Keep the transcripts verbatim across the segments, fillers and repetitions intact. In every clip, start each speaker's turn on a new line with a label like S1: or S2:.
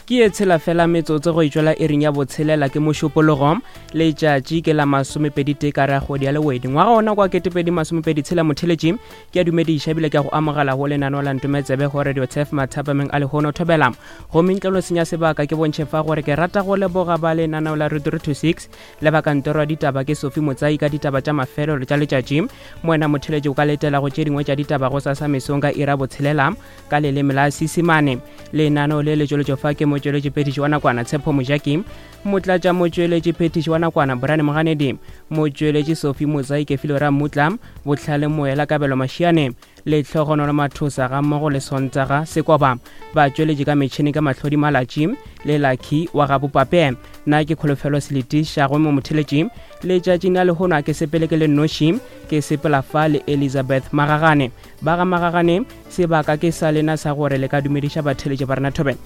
S1: ke e tshela fela metsotso go itswela e reng ya botshelela ke mošupologo le tšatši ke la masomepedi tekara kgwedi ya lewedi ngwaga ona kwa ketepedi masomepedi tshela motheletši ke a dumediša ebile ke a go amogela go lenano la ntumetsebe go radio T F mathapameng a lehono thobela go mentlelo senya sebaka ke bontšhe fa gore ke rata go leboga ba lenaneo la radio two six le bakantoro ya ditaba ke Sophie Motsai ka ditaba tša mafelo le tša letšatši moena motheletši o ka letela go tše dingwe tša ditaba go sa sa mesong ka ira botshelela ka leleme la Seesimane lenaneo le le tšweletšo fa ke motsweletši phetiši wa nakwana Tshepo Mojaki motlatša motsweletši phetiši wa nakwana Brane Moganedi motsweletši Sophie Motsai ke Filora Mutla botlhale moela kabelo Mashiane le tlhogono mathosa ga mmogo le Sontaga Sekoba ba tšweletši ka metšhini ka mahlodi malatši le Lucky wa ga Bopape na ke kholofelo Seliti Shagwe mo motheletši le tšatši na le hona ke sepele ke le noši ke sepela fa le Elizabeth Magagane ba ga Magagane sebaka ke sa lena sa gore le ka dumediša batheletši ba rena thobe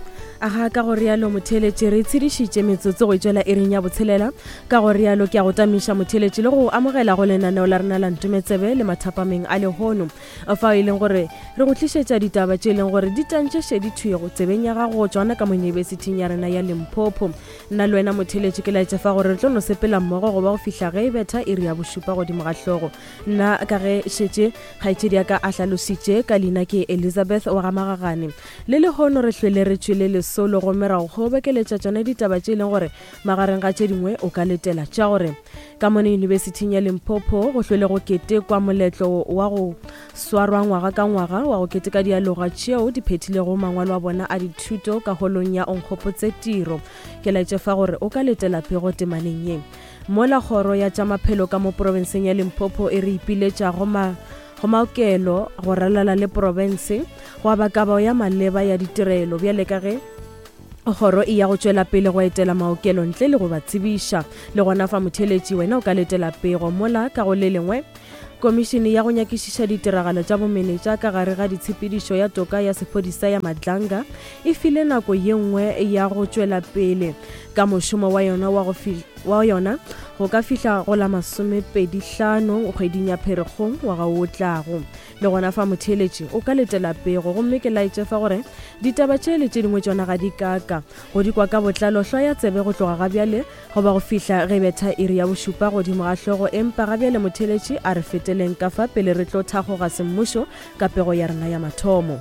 S2: aga ka go rialo motheletši re tshidišitše metsotso go itšwela e reng ya botshelela ka go rialo ke a go tamiša motheletši le go amogela go lenaneo la rena la ntumetsebe le mathapameng a lehono fa e leng gore re go tlišetša ditaba tše e leng gore di tantšeše di thwego tsebeng ya gago tswana ka moyunibesithing ya rena ya Limpopo nna le wena motheletši ke laetša fa gore re tlo no sepela mmogo go ba go fihla ge e betha iri ya bošupa godimo ga hlogo nna ka ge šetše kgaetšedi ya ka a hlalositše ka leina ke Elizabeth wa ga Magagane le lehono re hlwele re tšwele le solo go merago go bekeletša tšone ditaba tše e leng gore magareng ga tše dingwe o ka letela tša gore ka mone yunibesithing ya Limpopo go hlwele go ketekwa moletlo wa go swarwa ngwaga ka ngwaga wa go keteka dialoga tšeo di phethilego mangwalo a bona a dithuto ka holong ya onkgopotse tiro ke laetše fa gore o ka letela pego temaneng ye mola kgoro ya tša maphelo ka mo provinseng ya Limpopo e re ipiletša go ma go maokelo go ralala le province go abakaba ya maleba ya ditirelo bjale ka ge kgoro e ya go tšwela pele go etela maokelo ntle le go ba tsebiša le gona fa motheletši wena o ka letela pego mola ka go le lengwe komišene ya go nyakišiša ditiragalo tša bomenetša ka gare ga ditshepedišo ya toka ya sephodisa ya Madlanga e file nako ye nngwe ya go tšwela pele ka mošomo wa yona wa go wa yona go ka fihla go la masomepedi hlano kgweding ya Pherekgong wa ga o tlago le gona fa motheletši o ka letela pego gomme ke laetše fa gore ditaba tše le tše dingwe tšona ga di kaka go di kwa ka botlalo hlo ya tsebe go tloga ga bjale go ba go fihla ge betha iri ya bošupa godimo ga hlogo empa ga bjale motheletši a re feteleng ka fa pele re tlo thagoga semmušo ka pego ya rena ya mathomo.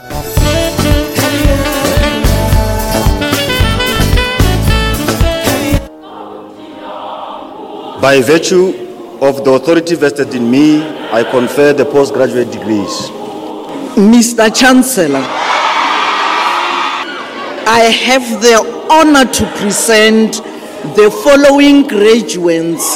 S3: By virtue of the authority vested in me, I confer the postgraduate degrees.
S4: Mister Chancellor, I have the honor to present the following graduates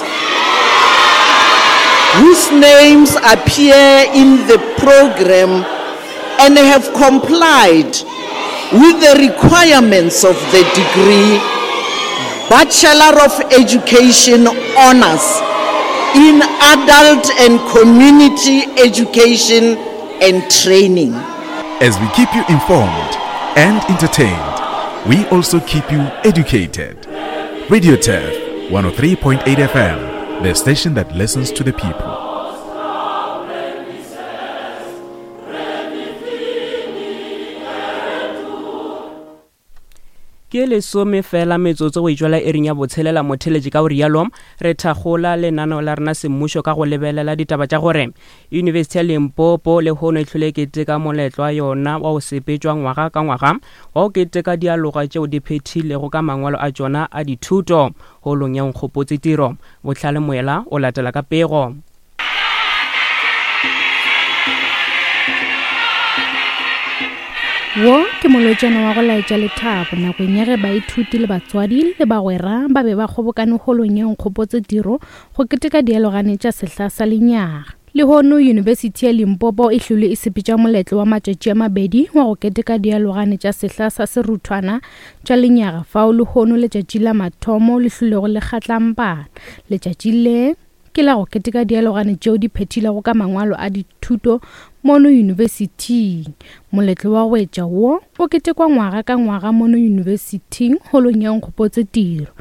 S4: whose names appear in the program and have complied with the requirements of the degree Bachelor of Education Honors in Adult and Community Education and Training.
S5: As we keep you informed and entertained, we also keep you educated. Radio T F one oh three point eight F M, the station that listens to the people.
S1: ke lesome fela metsotso go itšwela e reng ya botshelela motheletši ka o rialo re thagola lenaneo la rena semmušo ka go lebelela ditaba tša gore yunibesithi ya Limpopo le hono e hlwele keteka moletlo wa yona wa go sepetšwa ngwaga ka ngwaga wa go keteka dialoga tšeo di phethilego ka mangwalo a tšona a dithuto holong ya nkgopotse tiro bohlale moela o latela ka pego.
S6: wo ke molwetšana wa go laetša lethabo nakong ya ge baithuti le batswadi le bagwera ba be ba kgobokane holong ya nkgopotse tiro go keteka dialogane tša sehla sa lenyaga le hono yunibesithi ya Limpopo e hlwele e sepetša moletlo wa matšatši a mabedi wa go keteka dialogane tša sehla sa seruthwana tša lenyaga fao le hono letšatši la mathomo le hlwelego le kgatlampana letšatši le ke la go keteka dialogane tšeo di phethilego ka mangwalo a dithuto mono yunibesithing moletlo wa go etša wo o ketekwa ngwaga ka ngwaga mono yunibesithing holong ya nkgopotse tiro go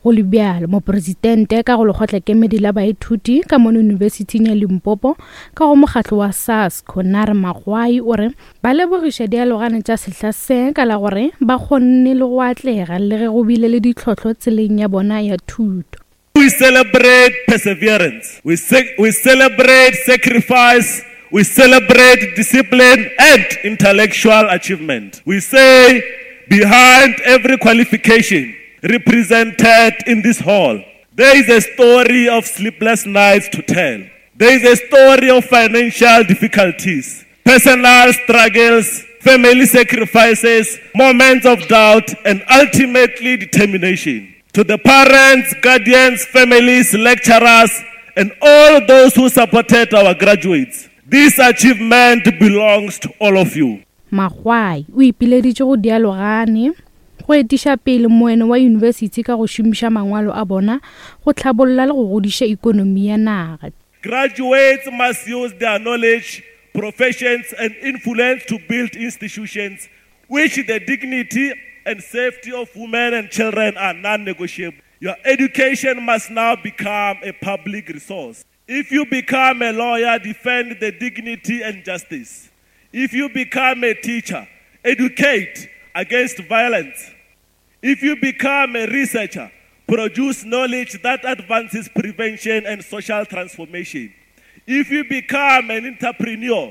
S6: go le bjalo mopresidente ka go lekgotla kemedi la baithuti ka mo yunibesithing ya Limpopo ka go mokgatlo wa SARS Konare Magwai o re ba lebogiša dialogane tša sehla se ka la gore ba kgonne le go atlega le ge go bile le ditlhotlho tseleng ya bona ya thuto.
S7: We celebrate perseverance, we, se- we celebrate sacrifice, we celebrate discipline and intellectual achievement. We say behind every qualification represented in this hall, there is a story of sleepless nights to tell. There is a story of financial difficulties, personal struggles, family sacrifices, moments of doubt, and ultimately determination. To the parents, guardians, families, lecturers, and all those who supported our graduates, this achievement belongs to all of you.
S6: Magwai o ipileditše go dialogane go etiša pele moene wa yunibesithi ka go šomiša mangwalo a bona go tlhabolola le go godiša ikonomi ya naga.
S7: Graduates must use their knowledge, professions, and influence to build institutions which the dignity and safety of women and children are non-negotiable. Your education must now become a public resource. If you become a lawyer, defend the dignity and justice. If you become a teacher, educate against violence. If you become a researcher, produce knowledge that advances prevention and social transformation. If you become an entrepreneur,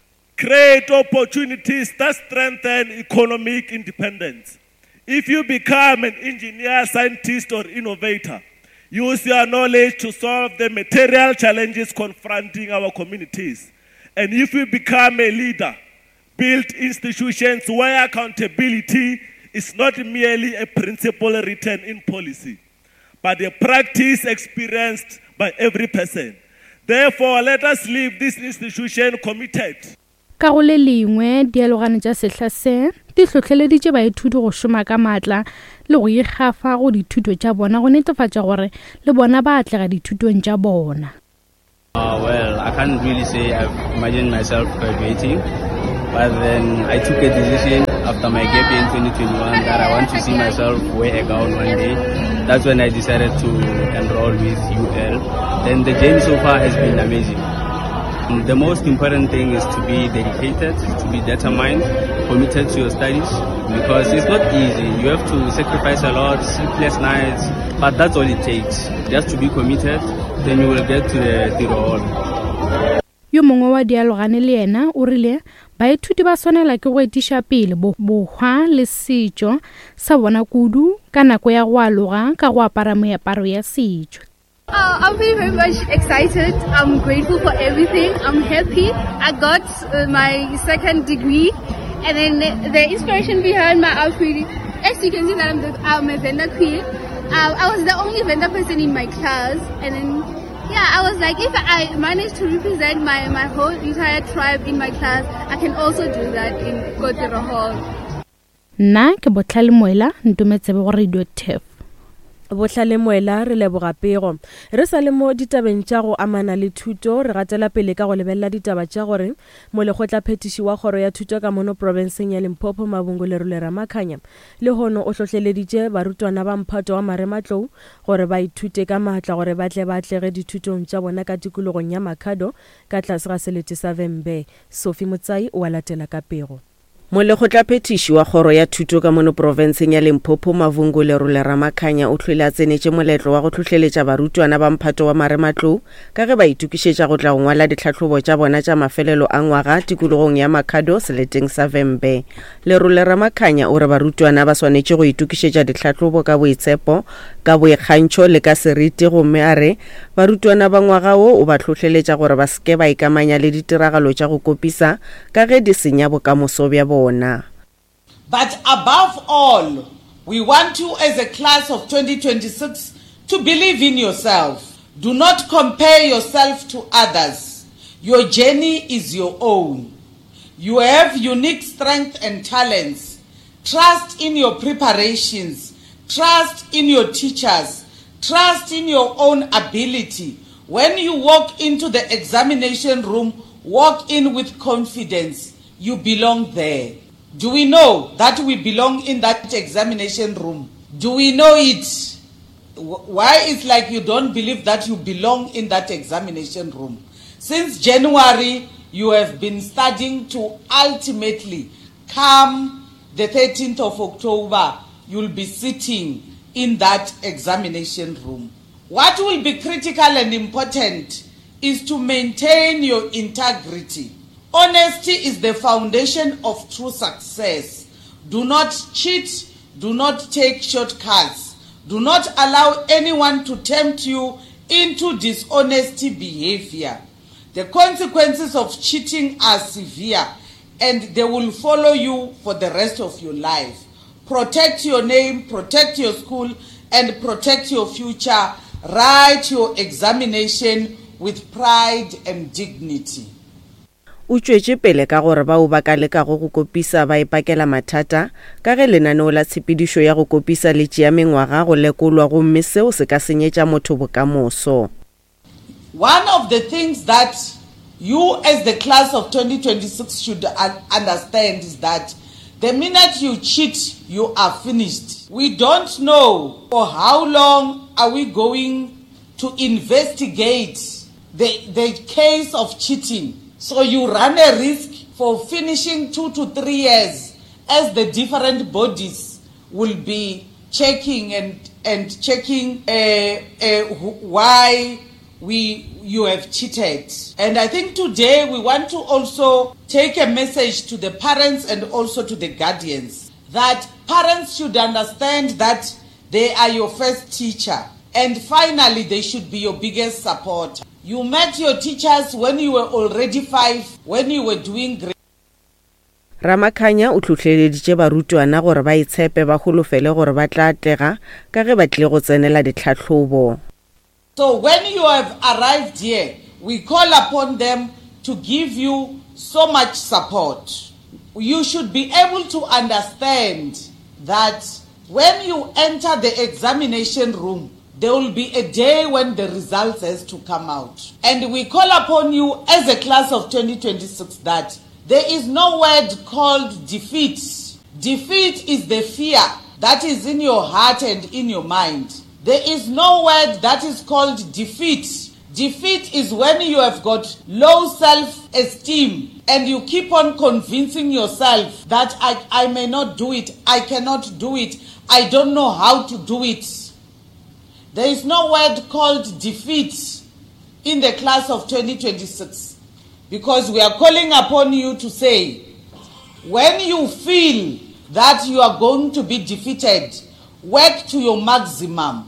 S7: create opportunities that strengthen economic independence. If you become an engineer, scientist, or innovator, use your knowledge to solve the material challenges confronting our communities. And if you become a leader, build institutions where accountability is not merely a principle written in policy, but a practice experienced by every person. Therefore, let us leave this institution committed.
S6: Ka go le lengwe dialogane tša sehla se di tlhotlheleditše baithuti go šoma ka maatla le go ikgafa go dithuto tša bona go netefatša gore le bona ba atlega dithutong tša bona.
S8: Uh, well, I can't really say I've imagined myself graduating, but then I took a decision after my gap year in twenty twenty-one that I want to see myself wear a gown one day. That's when I decided to enroll with U L. Then the journey so far has been amazing. The most important thing is to be dedicated, to be determined, committed to your studies, because it's not easy. You have to sacrifice a lot, sleepless nights, but that's all it takes. Just to be committed, then you will get to the, the role.
S6: Yo mongwe wa dialogane le yena o rile baithuti ba swanela ke go etiša pele bohwa le setšo sa bona kudu ka nako ya go aloga ka go apara meaparo ya setšo.
S9: Uh, I'm very, very much excited. I'm grateful for everything. I'm happy. I got uh, my second degree, and then the, the inspiration behind my outfit, as you can see that I'm, the, I'm a vendor queen. Uh, I was the only vendor person in my class, and then yeah, I was like, if I manage to represent my, my whole entire tribe in my class, I can also do that in Kotero Hall.
S6: Na ke Botlhale Moela ntumetsebe go Radio Tef.
S2: Botlhale Moela re leboga pego re sa le mo ditabeng tša go amana le thuto re gatela pele ka go lebella ditaba tša gore mo lekgotla phetiši wa kgoro ya thuto ka mono provinseng ya Limpopo Mabungo Lerole Ramakhanya le hono o hlohleleditše barutwana ba mphato wa Marematlou gore ba ithute ka maatla gore ba tle ba atlege dithutong tša bona ka tikologong ya Makhado ka tlase ga selete sa Vembe. Sophie Motsai o a latela ka pego.
S10: Mo lekgotla phetiši wa kgoro ya thuto ka mono provinseng ya Limpopo Mavungo Lerole Ramakhanya o tlhole a tsenetše moletlo wa go tlhohleletša barutwana ba mphato wa Marematlou ka ge ba itukišetša go tla go ngwala ditlhahlobo tša bona tša mafelelo a ngwaga tikologong ya Makhado seleteng sa Vembe. Lerole Ramakhanya o re barutwana ba swanetše go itukišetša ditlhahlobo ka boitshepo ka boikgantšho le ka seriti gomme a re barutwana ba ngwaga wo o ba tlhohleletša gore ba seke ba ikamanya le ditiragalo tša go kopisa ka ge di senya bokamoso bja bona.
S4: But above all, we want you as a class of twenty twenty-six to believe in yourself. Do not compare yourself to others. Your journey is your own. You have unique strengths and talents. Trust in your preparations. Trust in your teachers. Trust in your own ability. When you walk into the examination room, walk in with confidence. You belong there. Do we know that we belong in that examination room? Do we know it? Why it's like you don't believe that you belong in that examination room? Since January, you have been studying to ultimately come the thirteenth of October, you'll be sitting in that examination room. What will be critical and important is to maintain your integrity. Honesty is the foundation of true success. Do not cheat, do not take shortcuts, do not allow anyone to tempt you into dishonesty behavior. The consequences of cheating are severe and they will follow you for the rest of your life. Protect your name, protect your school, and protect your future. Write your examination with pride and dignity.
S10: O tšwetše pele ka gore bao ba ka lekago go kopisa ba ipakela mathata ka ge lenaneo la tshepedišo ya go kopisa le tšea mengwaga go lekolwa gomme seo se ka senyetša motho bokamoso.
S4: One of the things that you as the class of twenty twenty-six should understand is that the minute you cheat, you are finished. We don't know for how long are we going to investigate the, the case of cheating. So you run a risk for finishing two to three years as the different bodies will be checking and, and checking uh, uh, why we you have cheated. And I think today we want to also take a message to the parents and also to the guardians that parents should understand that they are your first teacher. And finally, they should be your biggest support. You met your teachers when you were already five, when you were doing great.
S10: Ramakhanya o tlhotlheleditše barutwana gore ba itshepe ba holofele gore ba tla atlega ka ge ba tle go tsenela ditlhatlhobo.
S4: So when you have arrived here, we call upon them to give you so much support. You should be able to understand that when you enter the examination room, there will be a day when the results has to come out. And we call upon you as a class of twenty twenty-six that there is no word called defeat. Defeat is the fear that is in your heart and in your mind. There is no word that is called defeat. Defeat is when you have got low self-esteem and you keep on convincing yourself that I, I may not do it, I cannot do it, I don't know how to do it. There is no word called defeat in the class of twenty twenty-six because we are calling upon you to say, when you feel that you are going to be defeated, work to your maximum.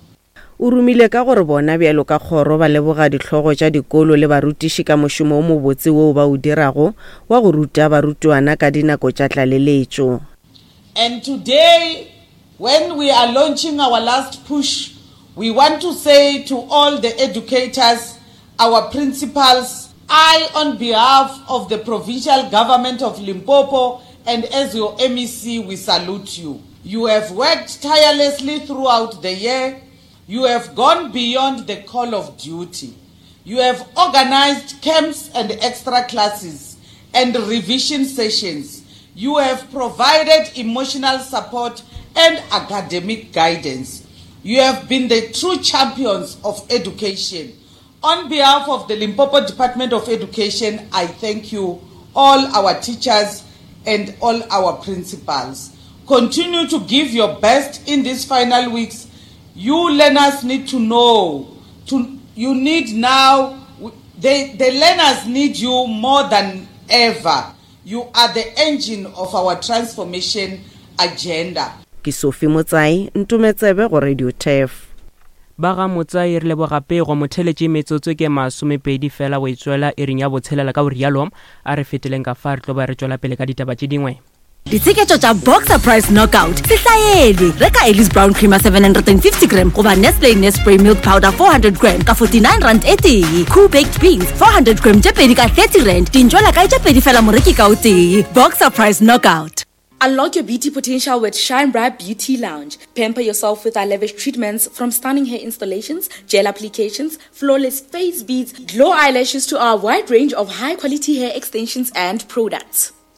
S10: O rumile ka gore bona bjalo ka kgoro ba leboga ditlhogo tša dikolo le barutiši ka mošomo o mobotse wo ba o dirago wa go ruta barutwana ka dinako tša tlaleletšo.
S4: And today, when we are launching our last push, we want to say to all the educators, our principals, I, on behalf of the provincial government of Limpopo and as your M E C, we salute you. You have worked tirelessly throughout the year. You have gone beyond the call of duty. You have organized camps and extra classes and revision sessions. You have provided emotional support and academic guidance. You have been the true champions of education. On behalf of the Limpopo Department of Education, I thank you, all our teachers and all our principals. Continue to give your best in these final weeks. You learners need to know, to, you need now, they, the learners need you more than ever. You are the engine of our transformation agenda.
S10: Ke Sophie Motsai, Ntumetsebe go Radio Tef.
S1: Ba ga Motsai re lebo gape go motheletše metsotso ke masomepedi fela o itswela e reng ya botshelela ka o rialo a re feteleng ka fa re tlo ba re tswela pele ka ditaba tše dingwe.
S11: Ditseketšo tša Boxer Price Knockout se hlaele reka Ellis Brown Creamer seven hundred fifty gram goba Nestle Nespray Milk Powder four hundred gram ka forty-nine rand e tee. Cool Baked Beans four hundred gram tše pedi ka thirty rand di ntšwela ka tše pedi fela moreki ka o tee. Boxer Price Knockout.
S12: Unlock your beauty potential with Shine Bright Beauty Lounge. Pamper yourself with our lavish treatments from stunning hair installations, gel applications, flawless face beads, glow eyelashes to our wide range of high quality hair extensions and products.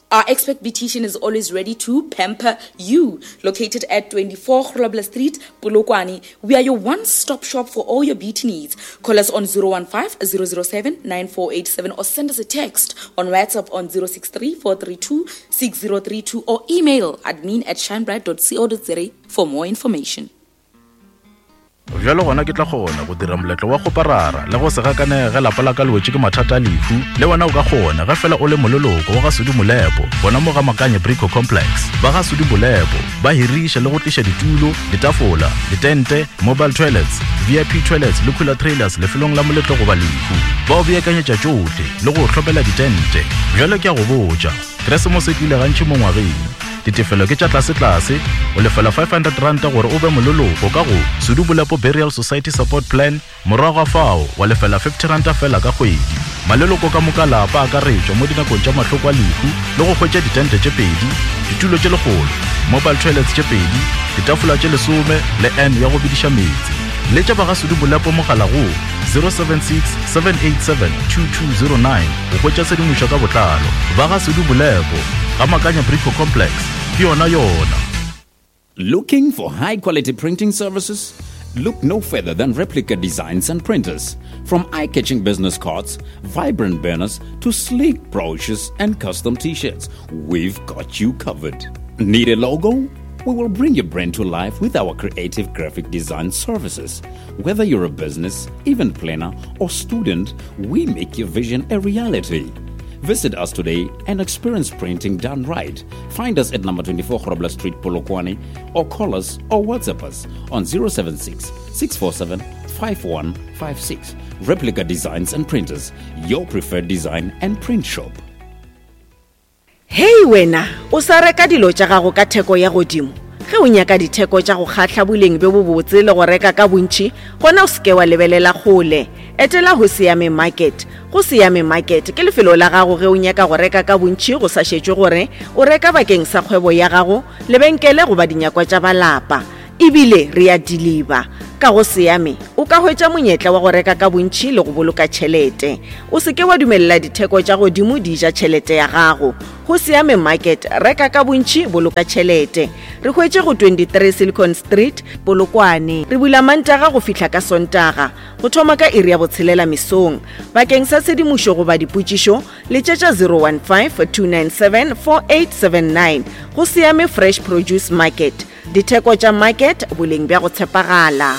S12: Our expert beautician is always ready to pamper you. Located at twenty-four Grobler Street, Polokwane, we are your one-stop shop for all your beauty needs. Call us on zero one five, zero zero seven, nine four eight seven or send us a text on WhatsApp on zero six three, four three two, six zero three two or email admin at shinebright dot co dot za for more information.
S5: Jalo gona ke tla gona go dira moletlo wa go parara le go se gakanega lapa la ka lwetse ke mathata lefu le wena o ka gona ga fela o le mololoko wa ga Sudi Molepo bona mo ga Makanya Brico Complex ba ga Sudi Molepo ba hirisha le go tlisha ditulo ditafola ditente mobile toilets V I P toilets le cooler trailers le felong la moletlo go ba lefu ba o beakanyetsa tsote le go tlhopela ditente jalo ke a go botsa Christmas e tlile gantši mo ngwageng ditefelo ke tša tlase tlase o lefela five hundred rand gore o be mololoko ka go Sudi Molepo Burial Society Support Plan morago ga fao wa lefela fifty rand fela ka kgwedi maleloko ka moka lapa a ka retswa mo dinakong tša mahloko a lefu le go hwetša ditente tše pedi ditulo tše legolo mobile toilets tše pedi ditafola tše lesome le n ya go bediša metsi le tša ba ga Sudi Molepo mogala go zero seven six, seven eight seven, two two zero nine go hwetša sedimošo ka botlalo ba ga Sudi Molepo ga Makanya Brico Complex ke yona yona.
S13: Looking for high-quality printing services? Look no further than Replica Designs and Printers. From eye-catching business cards, vibrant banners, to sleek brochures and custom t-shirts, we've got you covered. Need a logo? We will bring your brand to life with our creative graphic design services. Whether you're a business, event planner, or student, we make your vision a reality. Visit us today and experience printing done right. Find us at number twenty-four Grobler Street, Polokwane, or call us or WhatsApp us on zero seven six, six four seven, five one five six. Replica Designs and Printers, your preferred design and print shop.
S10: Hey wena, o sa reka dilo tša gago ka theko ya godimo. Ge o nyaka ditheko tša go kgatla boleng be bo botse le go reka ka bontši, gona o seke wa lebelela gole. Etela ho Siame Market. Go Siame Market ke lefelo la gago ge o nyaka go reka ka bontši go sa šetšwe gore o reka bakeng sa kgwebo ya gago lebenkele go ba dinyakwa tša balapa. Ebile re a deliver. Ka go Siame o ka hwetša monyetla wa go reka ka bontši le go boloka tšhelete. O seke wa dumella ditheko tša godimo di ja tšhelete ya gago. Go Siame Market reka ka bontši boloka tšhelete. Re hwetše go twenty-three Silicon Street, Polokwane. Re bula Mantaga go fihla ka Sontaga. Go thoma ka iri ya botshelela mesong. Bakeng sa sedimošo go ba dipotšišo le tšetša zero one five, two nine seven, four eight seven nine. Go Siame Fresh Produce Market. Ditheko tša market boleng bja go tshepagala.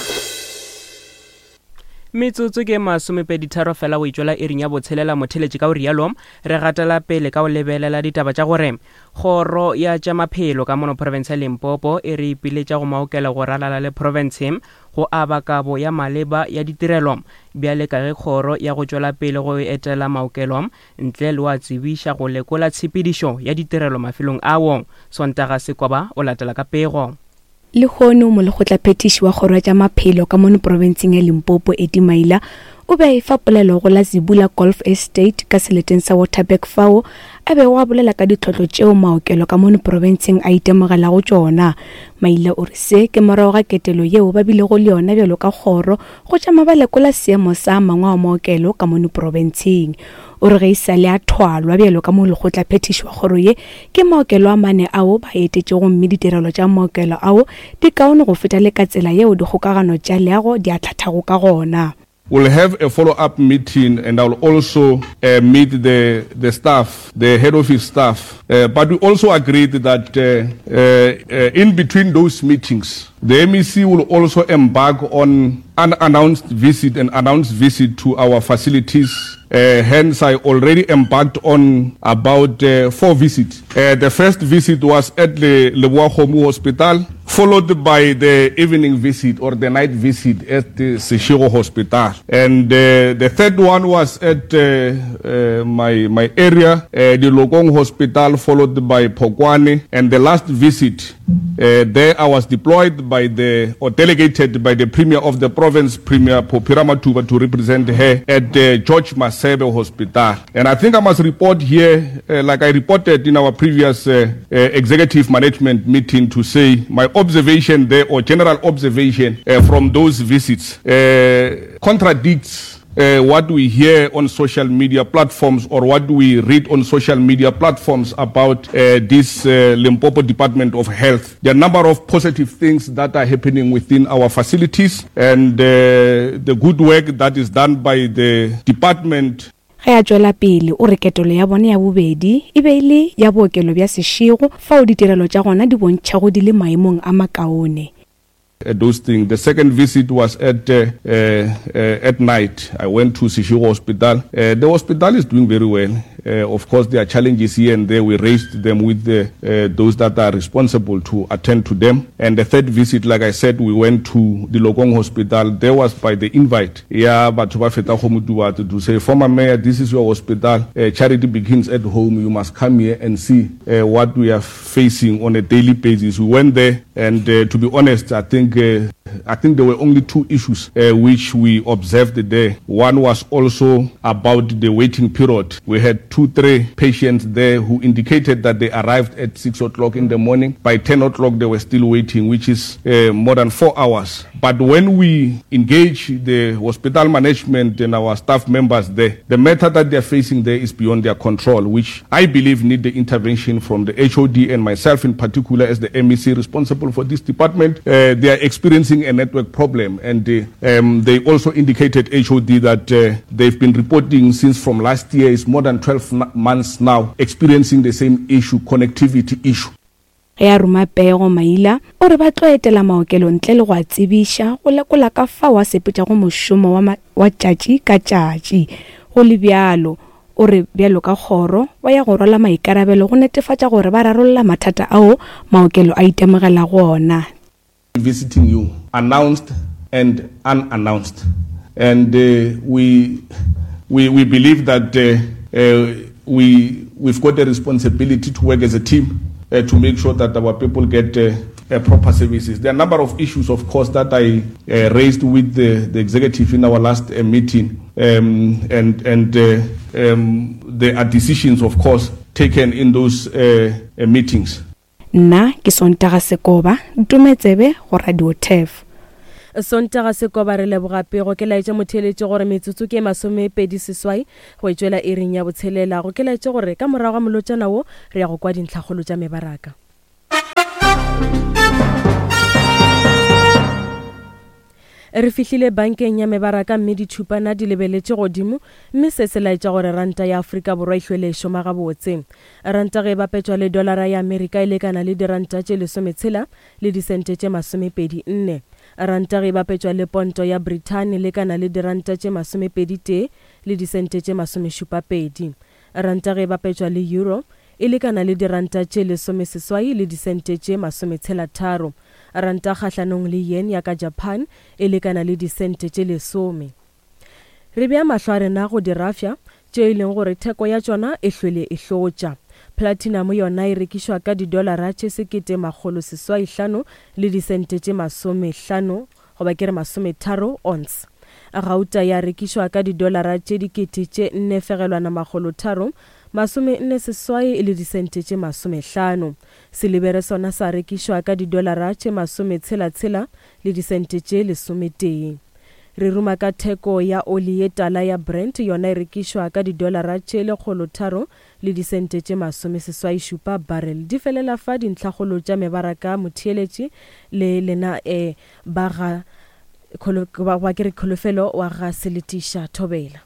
S1: metsotso ke masomepedi tharo fela o itšwela iring ya botshelela motheletši ka o rialo re gatela pele ka o lebelela ditaba tša gore kgoro ya tša maphelo ka mono province ya Limpopo e re ipiletša go maokela go ralala le province go aba kabo ya maleba ya ditirelo bjale ka ge kgoro ya go tšwela pele go etela maokelo ntle le wa tsebiša go lekola tshepedišo ya ditirelo mafelong ao. Sontaga Sekoba o latela ka pego.
S14: Le hono mo le gotla phetiši wa kgoro tša maphelo ka mono provinceng ya Limpopo Eddie Maila o be a efa polelo go la Zibula Golf Estate ka seleteng sa Waterberg fao a be wa bolela ka ditlhotlo tšeo maokelo ka mono provinceng a itemogela go tšona. Maila o re se ke morago ga ketelo yeo ba bile go le yona bjalo ka kgoro go tšama ba lekola seemo sa mangwe a maokelo ka mono provinceng. O re ge isale a thwalwa bjalo ka mo le gotla phetiši wa kgoro ye ke maokelo a mane ao ba etetše go mme ditirelo tša maokelo ao di kaone go feta le ka tsela yeo dikgokagano tša leago di a tlhathago ka gona.
S15: We'll have a follow-up meeting and I'll also uh, meet the, the staff, the head office staff. Uh, but we also agreed that uh, uh, uh, in between those meetings, the M E C will also embark on unannounced visit and announced visit to our facilities. Uh, hence, I already embarked on about uh, four visits. Uh, the first visit was at the Leboa Homu Hospital, followed by the evening visit or the night visit at the Seshiro Hospital. And uh, the third one was at uh, uh, my, my area, uh, the Lokong Hospital, followed by Polokwane. And the last visit, uh, there I was deployed by the, or delegated by the Premier of the province, Premier Popira Matuba, to represent her at the George Masebe Hospital. And I think I must report here, uh, like I reported in our previous uh, uh, executive management meeting, to say my observation there, or general observation uh, from those visits, uh, contradicts uh, what we hear on social media platforms or what we read on social media platforms about uh, this uh, Limpopo Department of Health. There are a number of positive things that are happening within our facilities, and uh, the good work that is done by the department.
S14: Ge a tswela pele o re ketolo ya bone ya bobedi e be ile ya bookelo bja sešego fa o ditirelo tša gona di bontšha go di le maemong a makaone.
S15: Uh, those things. The second visit was at uh, uh, uh, at night. I went to Seshego Hospital. Uh, the hospital is doing very well. Uh, of course, there are challenges here and there. We raised them with the, uh, those that are responsible to attend to them. And the third visit, like I said, we went to the Lokong Hospital. There was by the invite. Yeah, but to say, former mayor, this is your hospital. Uh, charity begins at home. You must come here and see uh, what we are facing on a daily basis. We went there, and uh, to be honest, I think Uh, I think there were only two issues uh, which we observed there. One was also about the waiting period. We had two, three patients there who indicated that they arrived at six o'clock in the morning. By ten o'clock, they were still waiting, which is uh, more than four hours. But when we engage the hospital management and our staff members there, the matter that they're facing there is beyond their control, which I believe need the intervention from the H O D and myself in particular as the M E C responsible for this department. Uh, they are experiencing a network problem, and uh, um, they also indicated H O D that uh, they've been reporting since from last year, it's more than twelve months now, experiencing the same issue, connectivity issue.
S14: Ge a ruma pego Maila o re ba tlo etela maokelo ntle le go a tsebiša go lekola ka fa wa sepetša go mošomo wa tšatši ka tšatši go le bjalo o re bjalo ka kgoro wa ya go rwala maikarabelo go netefatša gore ba rarolla mathata ao maokelo a itemogela gona.
S15: Visiting you, announced and unannounced, and uh, we we we believe that uh, uh, we we've got a responsibility to work as a team uh, to make sure that our people get uh, uh, proper services. There are a number of issues, of course, that I uh, raised with the, the executive in our last uh, meeting, um, and and uh, um, there are decisions, of course, taken in those uh, uh, meetings.
S14: Nna ke Sontaga Sekoba Ntumetsebe go Radio Tef.
S2: Sontaga Sekoba re leboga pego ke laetša motheletše gore metsotso ke masomepedi seswai go etšwela ering ya botshelela go ke laetše gore ka morago ga molotšana wo re ya go kwa dintlhakgolo tša mebaraka. Re fihlile bankeng ya mebaraka mme ditšhupana di lebeletše godimo mme se se laetša gore ranta ya Afrika Borwa e hlwele e šoma gabotse. Ranta ge bapetšwa le dolara ya Amerika e lekana le diranta tše lesometshela le disente tše masomepedi nne. Ranta ge bapetšwa le ponto ya Britain e lekana le diranta tše masomepedi tee le disente tše masomešupapedi. Ranta ge bapetšwa le euro e lekana le diranta tše lesomeseswai le disente tše masometshela tharo. Ranta kgahlanong le yen ya ka Japan e lekana le disente tše lesome. Re bea mahlo a rena go dirafša tše e leng gore theko ya tšona e hlwele e hlotša. Platinum yona e rekišwa ka didolara tše sekete makgolo seswai hlano le disente tše masome hlano goba ke re masome tharo ons. Gauta ya rekišwa ka didolara tše dikete tše nne fegelwana makgolo tharo masome nne seswai le disente tše masome hlano. Silibere sona sa rekišwa ka didolara tše masome tshela tshela le disente tše lesome tee. Re ruma ka theko ya oli ye tala ya Brent yona e rekišwa ka didolara tše lekgolo tharo le disente tše masome seswai šupa barrel. Di felela fa dintlhakgolo tša mebaraka motheeletši le lena e baga wa ke re kholofelo wa ga Seletiša Thobela.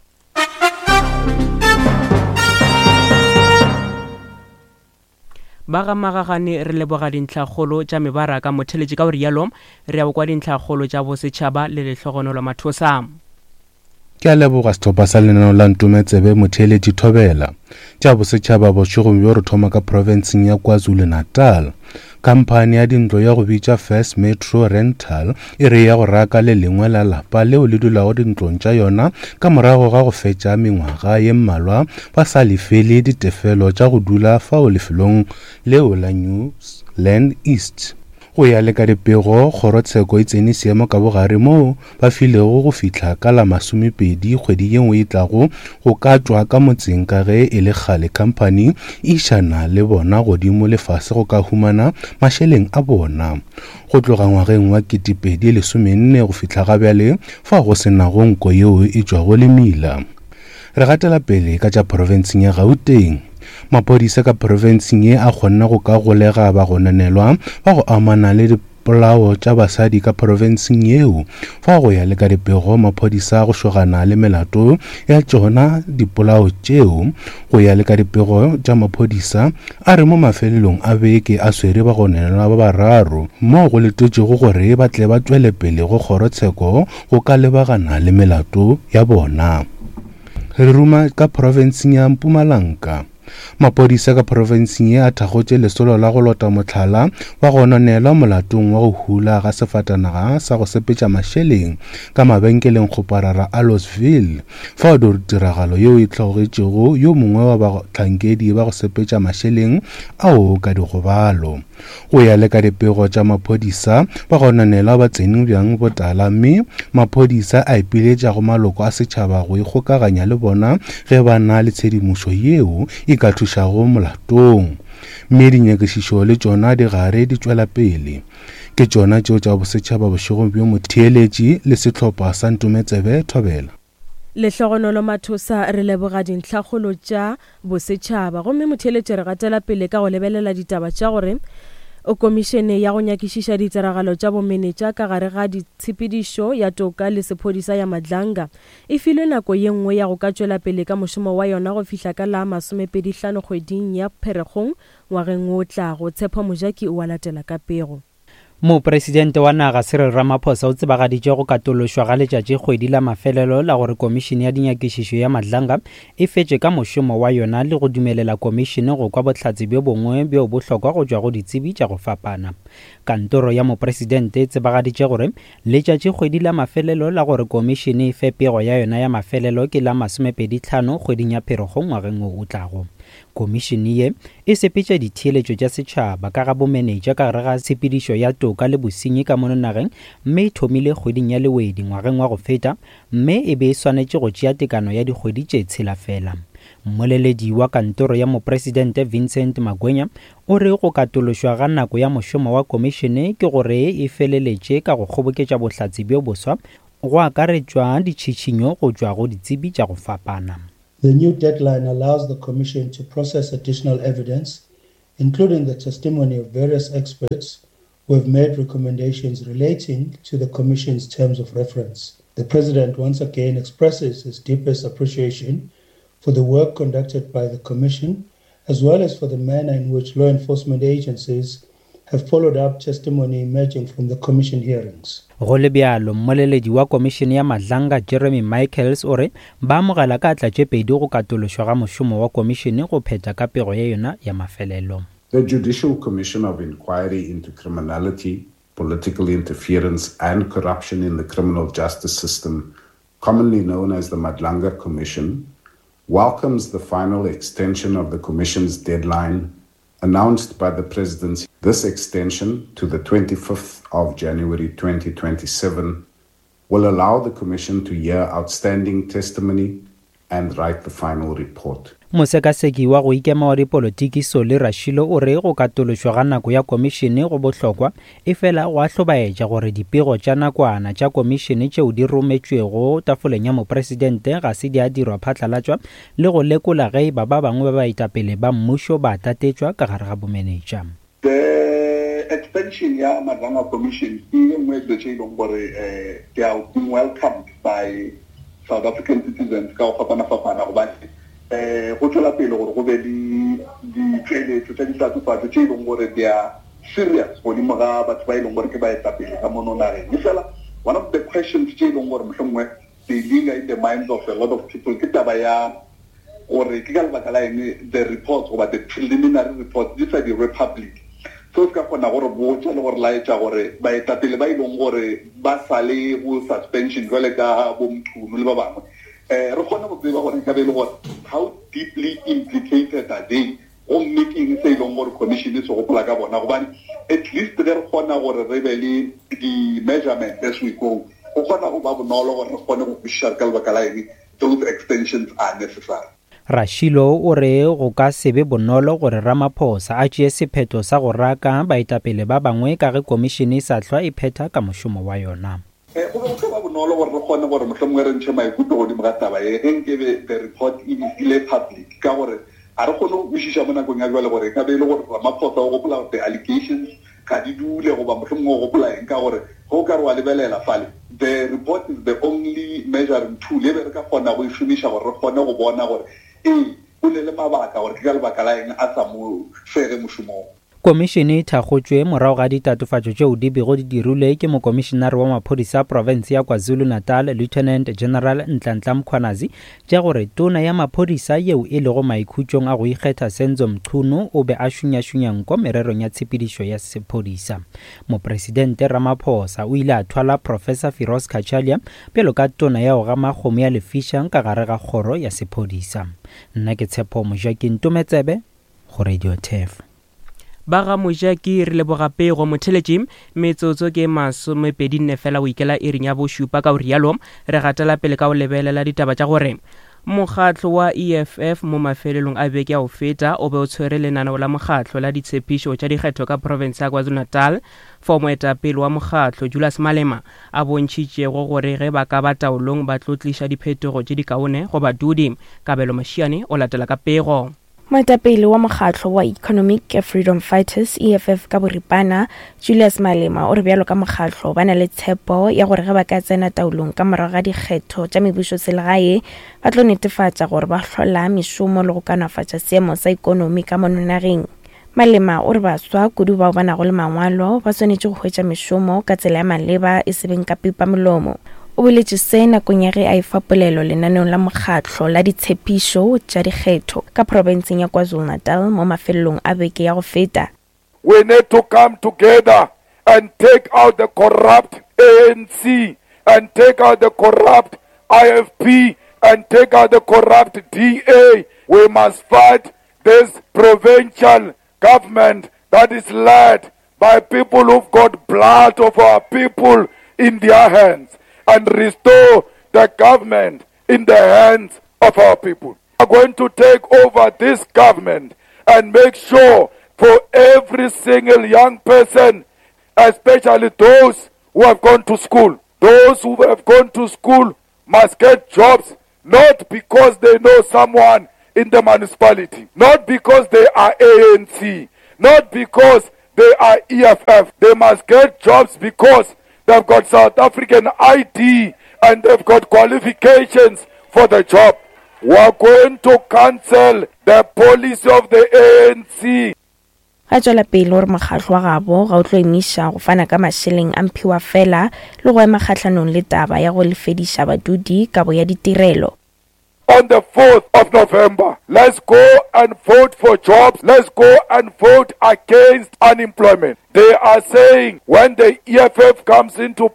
S1: ba ga magagane re leboga dintlhakgolo tša mebaraka motheletši ka gore yalo re ya kwa dintlhakgolo tša bosetšhaba le lehlogonolo mathosa.
S16: Ke a leboga sethopa sa lenaneo la Ntumetsebe motheletši Thobela. Tša bosetšhaba bošego bjo re thoma ka provinceng ya KwaZulu Natal. Kampani ya dintlo ya go bitša First Metro Rental e re ya go raka le lengwe la lapa leo le dulago dintlong tša yona ka morago ga go fetša mengwaga ye mmalwa ba sa lefele ditefelo tša go dula fao lefelong leo la New Land East. go ya le ka dipego kgorotsheko e tsene seemo ka bogare moo ba filego go fihla ka la masomepedi kgwedi ye nngwe e tlago go ka tswa ka motseng ka ge e le kgale company e išana le bona godimo lefase go ka humana mašeleng a bona go tloga ngwageng wa ketepedi lesomenne go fihla gabjale fa go senago nko yeo e tswago le mila. Re gatela pele ka tša porofenseng ya Gauteng. Maphodisa ka porofenseng ye a kgonna go ka golega ba go nanelwa ba go amana le dipolao tša basadi ka porofenseng yeo fa go ya le ka dipego maphodisa go šogana le melato ya tšona dipolao tšeo go ya le ka dipego tša maphodisa a re mo mafelelong a beke a swere ba go nanelwa ba bararo mo go letetšego gore ba tle ba tswele pele go kgorotsheko go ka lebagana le melato ya bona. Re ruma ka porofenseng ya Mpumalanga. Maphodisa ka porofenseng ye a thagotše lesolo la go lota motlhala wa go nanelwa molatong wa go hula ga sefatanaga sa go sepetša mašeleng ka mabenkeleng kgoparara a Losville fa o tiragalo yeo e tlhogetšego yo mongwe wa batlhankedi ba go sepetša mašeleng ao ka dikgobalo. Go ya le ka dipego tša maphodisa ba go nanelwa ba tsene bjang botala mme maphodisa a ipiletša go maloko a setšhaba go ikgokaganya le bona ge ba na le tshedimošo yeo e ka thušago molatong. Mme dinyakišišo le tšona di gare di tšwela pele ke tšona tšeo tša bosetšhaba bošego bjo motheeletši le sehlopha sa Ntumetsebe Thobela.
S2: Lehlogonolo Mathosa re leboga dintlhakgolo tša bosetšhaba gomme motheeletši re gatela pele ka go lebelela ditaba tša gore o komišene ya go nyakišiša ditiragalo tša bomenetša ka gare ga ditshepedišo ya toka le sephodisa ya Madlanga e filwe nako ye nngwe ya go ka tšwela pele ka mošomo wa yona go fihla ka la masomepedi hlano kgweding ya Pherekgong ngwageng o tlago. Tshepo Mojaki o a latela ka pego.
S17: Mopresidente wa naga Cyril Ramaphosa o tsebagaditše go katološwa ga letšatši kgwedi la mafelelo la gore komišene ya dinyakišišo ya Madlanga e fetše ka mošomo wa yona le go dumelela komišene go kwa bohlatse bjo bongwe bjo bohlokwa go tšwa go ditsebi tša go fapana. Kantoro ya mopresidente e tsebagaditše gore letšatši kgwedi la mafelelo la gore komišene e fe pego ya yona ya mafelelo ke la masomepedi hlano kgweding ya Pherekgong ngwageng o tlago. Komišene ye e sepetša ditheeletšo tša setšhaba ka ga bomenetša ka gare ga tshepedišo ya toka le bosenyi ka mono nageng mme e thomile kgweding ya Lewedi ngwageng wa go feta mme e be e swanetše go tšea tekano ya dikgwedi tše tshela fela. Mmoleledi wa kantoro ya mopresidente Vincent Magwenya o re go katološwa ga nako ya mošomo wa komišene ke gore e feleletše ka go kgoboketša bohlatse bjo boswa go akaretšwa ditšhitšhinyo go tšwa go ditsebi tša go fapana.
S18: The new deadline allows the Commission to process additional evidence, including the testimony of various experts who have made recommendations relating to the Commission's terms of reference. The President once again expresses his deepest appreciation for the work conducted by the Commission, as well as for the manner in which law enforcement agencies have followed up testimony emerging from the Commission hearings.
S17: Go le bjalo mmoleledi wa komišene ya Madlanga Jeremy Michaels o re ba amogela ka tlatšepedi go katološwa ga mošomo wa komišene go phetha ka pego ya yona ya mafelelo.
S19: The Judicial Commission of Inquiry into Criminality, Political Interference and Corruption in the Criminal Justice System, commonly known as the Madlanga Commission, welcomes the final extension of the Commission's deadline announced by the Presidency. This extension to the twenty-fifth of January twenty twenty-seven will allow the Commission to hear outstanding testimony and write the final report.
S17: Mosekaseki wa go ikema wa dipolotiki Soli Rashilo o re go katološwa ga nako ya komišene go bohlokwa e fela go a hlobaetša gore dipego tša nakwana tša komišene tšeo di rometšwego tafoleng ya mopresidente ga se di a dirwa phatlalatšwa le go lekola ge ba ba bangwe ba baetapele ba mmušo ba tatetšwa ka gare ga bomenetša.
S20: The extension ya Madlanga Commission e nngwe tse tše leng gore they are being welcomed by South African citizens ka go fapana-fapana gobane eh go tšwela pele gore go be di ditšweletšo tša ditatofatšo tše e leng gore they are serious godimo ga batho ba e leng gore ke baetapele ka mono nageng. E fela one of the questions tše e leng gore mohlomongwe they linger in the minds of a lot of people ke taba ya gore ke ka lebaka la eng the reports goba the preliminary reports these are the republic so se ka kgona gore botša le gore laetša gore baetapele ba e leng gore ba sale go suspension jwale ka bomthunu le ba bangwe eh re kgona go tseba gore ka be le gore how deeply implicated are they on making se e leng gore commission e se gopola ka bona gobane at least re re kgona go gore re be le di-measurement as we go go kgona go ba bonolo gore re kgone go kwešiša ka lebaka la eng those extensions are necessary.
S17: Rashilo o re go ka sebe bonolo gore Ramaphosa a tšee sephetho sa go raka baetapele ba bangwe ka ge komišene e sa hlwa e phetha ka mošomo wa yona.
S20: Go be go ba bonolo gore re kgone gore mohlomongwe re ntšhe maikutlo godimo ga taba e ge nkebe the report e ile public ka gore a re kgone go kwešiša mo nakong ya jwale gore ka be e le gore Ramaphosa o gopola the allegations ka di dule goba mohlomongwe o gopola eng ka gore go ka re wa lebelela fale the report is the only measuring tool e be re ka kgona go e šomiša gore re kgone go bona gore ee o ne le mabaka gore ke ka lebaka la eng a sa mo fere mošomong.
S17: Komišene e thakgotšwe morago ga ditatofatšo tšeo di bego di dirilwe ke mokomišenare wa maphodisa a province ya KwaZulu-Natal Lieutenant General Nhlanhla Mkhwanazi tša gore tona ya maphodisa yeo e lego maikhutšong a go ikgetha Senzo Mchunu o be a šunyašunya nko mererong ya tshepedišo ya sephodisa. Mopresidente Ramaphosa o ile a thwala Professor Firoz Kachalia pelo ka tona ya go gama kgomo ya lefiša ka gare ga kgoro ya sephodisa. Nna ke Tshepo Mojaki Ntumetsebe go Radio Tef.
S1: ba ga Mojaki re leboga pego motheletši metsotso ke masomepedi nne fela o ikela e reng ya bošupa ka o rialo re gatela pele ka o lebelela ditaba tša gore mokgatlo wa E F F mo mafelelong a beke ya go feta o be o tshwere lenaneo la mokgatlo la ditshepišo tša dikgetho ka province ya KwaZulu-Natal for moetapele wa mokgatlo Julius Malema a bontšhitšego gore ge ba ka ba taolong ba tlo tliša diphetogo tše di kaone go badudi. Kabelo Mashiane o latela ka pego.
S14: Moetapele wa mokgatlo wa Economic Freedom Fighters E F F ka boripana Julius Malema o re bjalo ka mokgatlo ba na le tshepo ya gore ge ba ka tsena taolong ka morago ga dikgetho tša mebušo selegae ba tlo netefatša gore ba hlola mešomo le go kanafatša seemo sa ikonomi ka mononageng. Malema o re baswa kudu bao ba nago le mangwalo ba swanetše go hwetša mešomo ka tsela ya maleba e sebeng ka pipa molomo. O boletše se nakong ya ge a efa polelo lenaneong la mokgatlo la ditshepišo tša dikgetho ka provinceng ya KwaZulu-Natal mo mafelelong a beke ya go feta.
S21: We need to come together and take out the corrupt A N C and take out the corrupt I F P and take out the corrupt D A. We must fight this provincial government that is led by people who've got blood of our people in their hands, and restore the government in the hands of our people. We are going to take over this government and make sure for every single young person, especially those who have gone to school, those who have gone to school must get jobs, not because they know someone in the municipality, not because they are A N C, not because they are E F F. They must get jobs because they've got South African I D and they've got qualifications for the job. We're going to cancel the policy of the A N C.
S14: Ga tswela pele gore mokgatlo wa gabo ga o tlo emiša go fana ka mašeleng a mphiwa fela le go ema kgatlhanong le taba ya go lefediša badudi kabo ya ditirelo.
S21: On the fourth of November, let's go and vote for jobs. Let's go and vote against unemployment. They are saying when the E F F comes into